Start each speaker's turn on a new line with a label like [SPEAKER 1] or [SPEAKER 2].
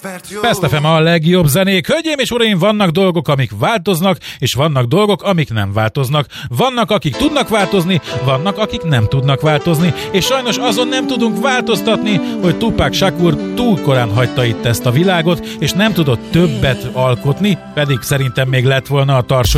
[SPEAKER 1] Best FM a legjobb zenék. Hölgyeim és uraim, vannak dolgok, amik változnak, és vannak dolgok, amik nem változnak. Vannak, akik tudnak változni, vannak, akik nem tudnak változni, és sajnos azon nem tudunk változtatni, hogy Tupac Shakur túl korán hagyta itt ezt a világot, és nem tudott többet alkotni, pedig szerintem még lett volna a